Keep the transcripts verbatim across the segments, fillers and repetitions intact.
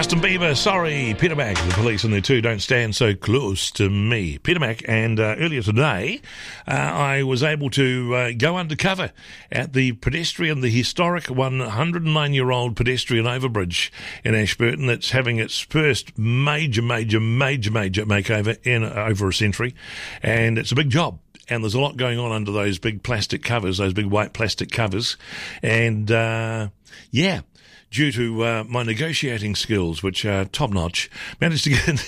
Justin Bieber, sorry. Peter Mac, the police and their two don't stand so close to me. Peter Mac, and uh, earlier today, uh, I was able to uh, go undercover at the pedestrian, the historic one hundred nine-year-old pedestrian overbridge in Ashburton that's having its first major, major, major, major makeover in uh, over a century, and it's a big job. And there's a lot going on under those big plastic covers, those big white plastic covers, and uh, yeah. Due to uh, my negotiating skills, which are top-notch, managed to get...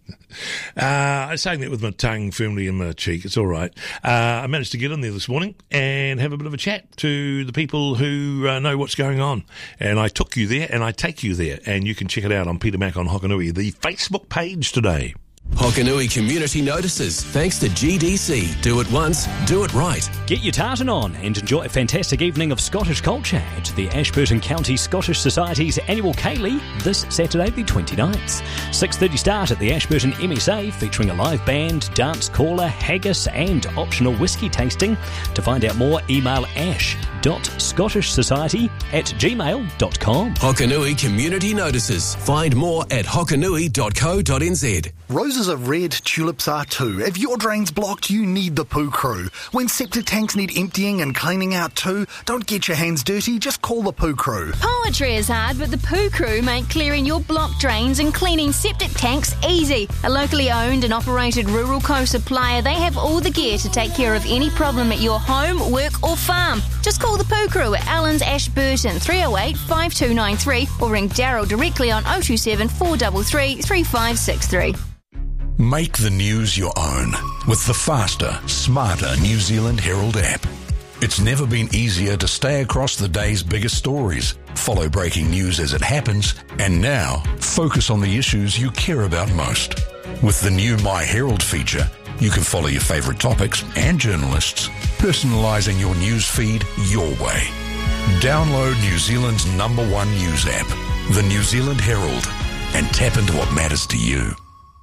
uh, I'm saying that with my tongue firmly in my cheek. It's all right. Uh, I managed to get in there this morning and have a bit of a chat to the people who uh, know what's going on. And I took you there, and I take you there. And you can check it out on Peter Mac on Hokanui, the Facebook page today. Hokanui Community Notices, thanks to G D C. Do it once, do it right. Get your tartan on and enjoy a fantastic evening of Scottish culture at the Ashburton County Scottish Society's annual Ceilidh this Saturday the twenty-ninth. six thirty start at the Ashburton M S A, featuring a live band, dance caller, haggis and optional whiskey tasting. To find out more, email ash dot scottish society at gmail dot com. Hokanui Community Notices. Find more at hokanui dot co dot n z. Roses are red, tulips are too. If your drain's blocked, you need the Poo Crew. When septic tanks need emptying and cleaning out too, don't get your hands dirty, just call the Poo Crew. Poetry is hard, but the Poo Crew make clearing your blocked drains and cleaning septic tanks easy. A locally owned and operated rural co-supplier, they have all the gear to take care of any problem at your home, work or farm. Just call the Poo Crew at Allen's Ashburton, three oh eight, five two nine three, or ring Daryl directly on oh two seven, four three three, three five six three. Make the news your own with the faster, smarter New Zealand Herald app. It's never been easier to stay across the day's biggest stories, follow breaking news as it happens, and now focus on the issues you care about most. With the new My Herald feature, you can follow your favourite topics and journalists, personalising your news feed your way. Download New Zealand's number one news app, the New Zealand Herald, and tap into what matters to you.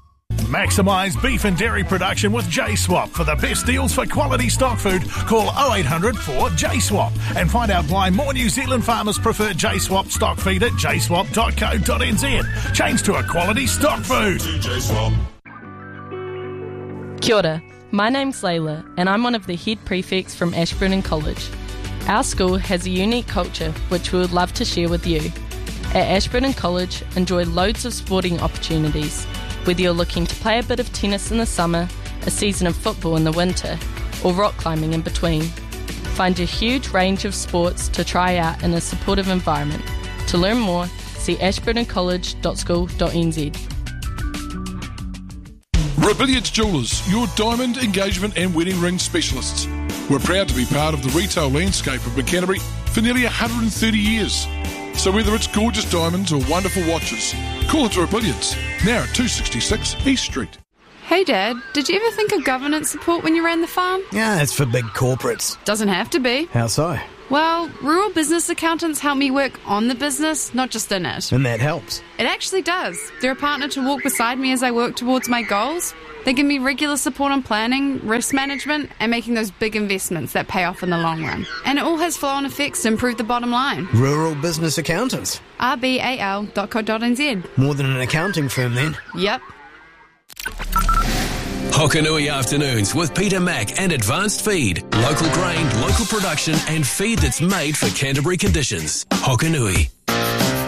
Maximise beef and dairy production with J Swap. For the best deals for quality stock food, call oh eight hundred four J swap and find out why more New Zealand farmers prefer J Swap stock feed at j swap dot co dot n z. Change to a quality stock food. Kia ora, my name's Layla and I'm one of the head prefects from Ashburton College. Our school has a unique culture which we would love to share with you. At Ashburton College, enjoy loads of sporting opportunities. Whether you're looking to play a bit of tennis in the summer, a season of football in the winter, or rock climbing in between. Find a huge range of sports to try out in a supportive environment. To learn more, see ashburton college dot school dot n z. Rebellions Jewellers, your diamond, engagement and wedding ring specialists. We're proud to be part of the retail landscape of Canterbury for nearly one hundred thirty years. So whether it's gorgeous diamonds or wonderful watches, call it Rebellions, now at two sixty-six East Street. Hey Dad, did you ever think of governance support when you ran the farm? Yeah, it's for big corporates. Doesn't have to be. How so? Well, rural business accountants help me work on the business, not just in it. And that helps? It actually does. They're a partner to walk beside me as I work towards my goals. They give me regular support on planning, risk management, and making those big investments that pay off in the long run. And it all has flow-on effects to improve the bottom line. Rural business accountants? r b a l dot co dot n z. More than an accounting firm then? Yep. Hokanui Afternoons with Peter Mac and Advanced Feed. Local grain, local production and feed that's made for Canterbury conditions. Hokanui.